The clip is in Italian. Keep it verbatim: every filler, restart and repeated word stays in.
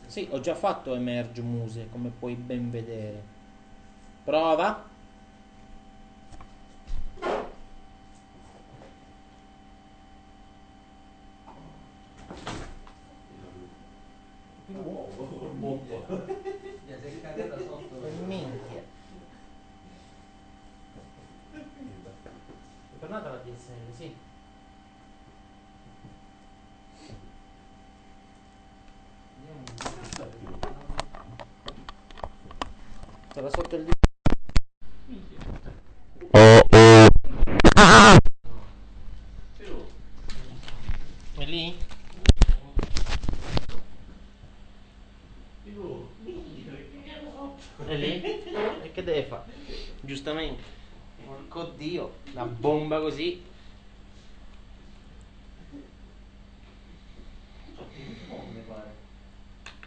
Sì, ho già fatto Emerge Muse, come puoi ben vedere. Prova. Nuovo, molto. Se cade da sotto. Minchia. È tornata la D S L, sì. Sarà sotto il... È lì? È lì? E che deve fare? Giustamente. Porco Dio, una bomba così.